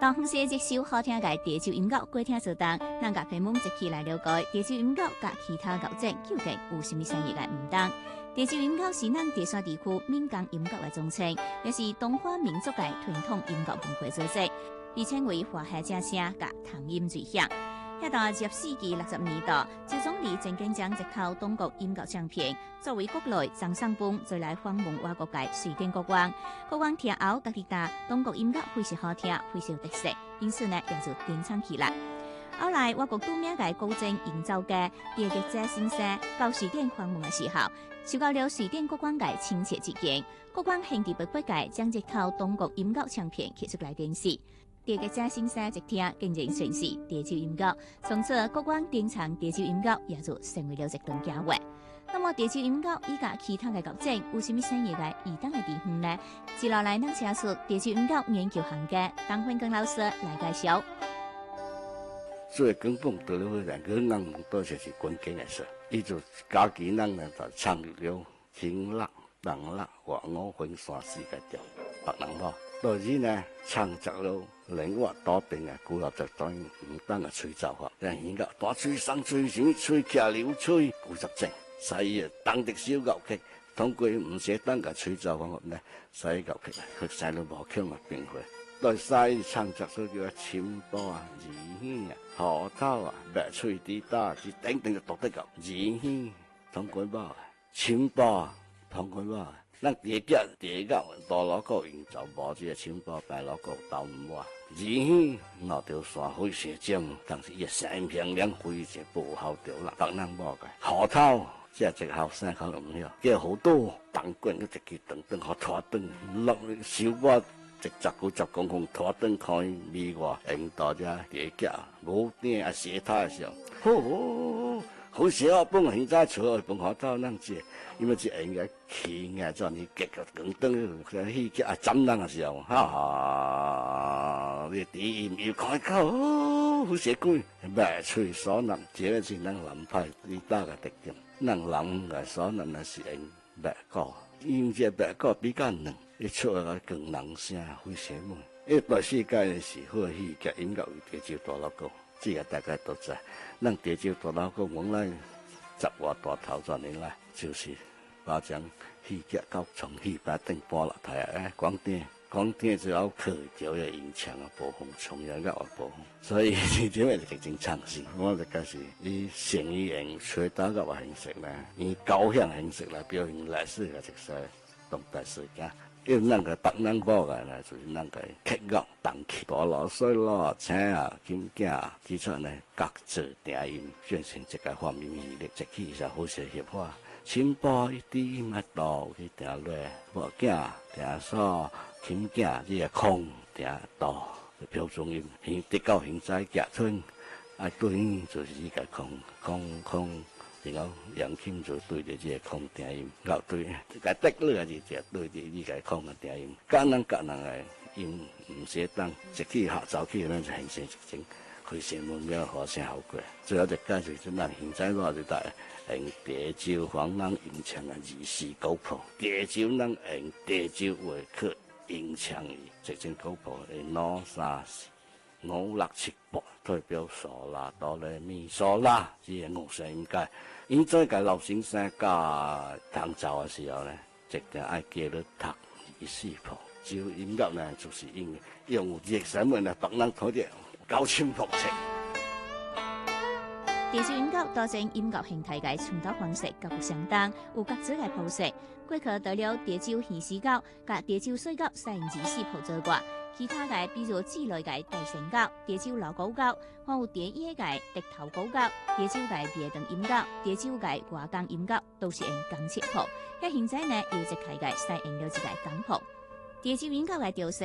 當紅色一首好聽嘅潮州音樂過聽做當，咱甲朋友一起來了解潮州音樂甲其他樂種究竟有啥物產業嘅唔同。潮州音樂是咱潮汕地區民間音樂嘅總稱，也是東方民族嘅傳統音樂文化組織，被稱為華夏之聲甲唐音最響。喺到10世紀60年代，周總理曾經將一套中國音樂唱片作為國內掌上本，再來訪問外國嘅水電國王。國王聽後，覺得中國音樂非常好聽，非常有特色，因此呢，也就典藏起來。後來，外國著名嘅古鎮營造嘅第二個先生到水電訪問嘅時候，受到了水電國王嘅親切接見。國王興致勃勃嘅將這套中國音樂唱片寄出來電視。第二個先生一聽，竟然全是潮州音樂，從此國王典藏潮州音樂也就成為了一段佳話。那麼潮州音樂以及其他嘅樂種有什麼產業嘅異同嘅地方呢？接落來，咱請出潮州音樂研究行家鄧惠根老師來介紹。 最根本到了兩個人多就是關鍵嘅事，伊就家己人呢就參與了輕樂、重樂、和五分三四個調，白人噃。到時呢，唱着了另外多變嘅古樂就當然唔單係吹奏法，但係而家多吹生吹線、吹劇了吹古實證，所以當地小樂器通過唔寫單嘅吹奏方法呢，所以樂器佢使到無腔嘅變化。到西唱着所叫尖波啊、二弦啊、河頭啊、白吹啲打啲頂頂就獨得個二弦通過包啊、尖波通過包啊。咱第一大攞個營造無這個錢包，白攞個豆唔話，而且攞條山灰蛇尖，但是伊聲響兩灰蛇不好掉啦，白人無嘅。河頭即係直後生口唔曉，即係好多當官嗰隻叫等好拖燈，落小波直雜古雜講講拖燈開美國印度啫，第一冇啲啊寫他嘅時候，好少啊，幫現在坐去幫河頭นั่ง住，因為只應該企嘅，就你極個更燈佢起腳啊針燈嘅時候，你點要開口，好寫句，咩吹所能，這個是能諗派啲大嘅特點，能諗嘅所能係是應白歌，因為白歌比較能，一出嚟更能聲，會寫門，一段時間嘅時候，起腳應該會就多了個。這個大家都知，咱潮州大佬個往來10多大頭多年來，就是把將戲劇到從戲班頂搬落台啊！廣電就有科教嘅影響啊，播放重要嘅播放，所以這邊就正常事。我就開始以成語形吹打嘅形式咧，以交響形式來表現歷史嘅特色當代事件。因為咱個北南部嘅呢，就是咱個劇樂、當曲、大螺水咯、青啊、金鏡啊，其實呢各自定音，變成一個方面魅力，一起就好適合化。新波一啲音樂度去定落，無鏡定數，金鏡呢個空定度，標準音，現得到現在夾春，啊對應就是呢個空。然後楊琴就對着這個空定音，然對個得落就對着呢個空嘅定音，各人嘅音唔寫當，一起合奏起咧就形成一種佢成門嘅和聲效果。最後就介紹咗咱現在話就係用潮州方人吟唱嘅24古譜，潮州人用潮州話去吟唱這種古譜係攞3、4、5、6、7、8，代表嗦啦、哆來咪、嗦啦，這個五聲音階。現在嘅老先生教彈奏嘅時候呢，一定愛記得讀24譜。潮音樂呢，就是用熱身文嚟幫人睇啲高深博識。 潮州音樂多種音樂形態嘅傳達方式各不相同，有各自嘅譜式。過去得了潮州戲詩樂、甲潮州水樂324譜做過。其他嘅，比如之類嘅大聲樂、潮州老歌樂，還有第一嘅笛頭歌樂、潮州嘅別動音樂、潮州嘅華江音樂，都是用鋼切譜。喺現在呢，又一開嘅使用了一個鋼譜。潮州音樂嘅調性。